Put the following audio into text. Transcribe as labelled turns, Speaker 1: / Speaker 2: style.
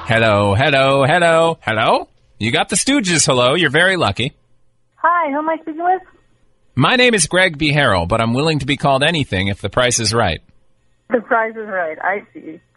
Speaker 1: Hello, hello, hello, hello? You got the Stooges, hello. You're very lucky.
Speaker 2: Hi, who am I speaking with?
Speaker 1: My name is Greg B. Harrell, but I'm willing to be called anything if the price is right.
Speaker 2: The price is right. I see.